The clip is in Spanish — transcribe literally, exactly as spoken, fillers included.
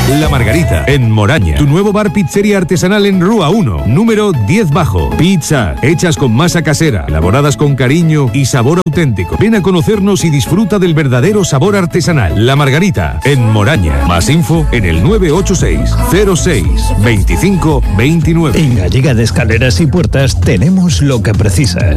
La Margarita, en Moraña. Tu nuevo bar pizzería artesanal en Rúa uno, número diez bajo. Pizza, hechas con masa casera, elaboradas con cariño y sabor auténtico. Ven a conocernos y disfruta del verdadero sabor artesanal. La Margarita, en Moraña. Más info en el nueve ocho seis, cero seis, veinticinco veintinueve. En Gallega de Escaleras y Puertas tenemos lo que precisas.